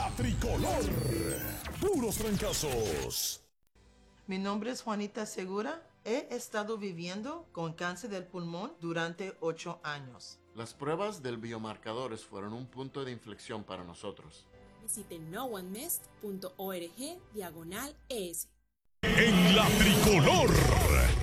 La Tricolor. Puros trancazos. Mi nombre es Juanita Segura. He estado viviendo con cáncer del pulmón durante 8 años. Las pruebas del biomarcadores fueron un punto de inflexión para nosotros. Visite noonemissed.org/ES. En La Tricolor.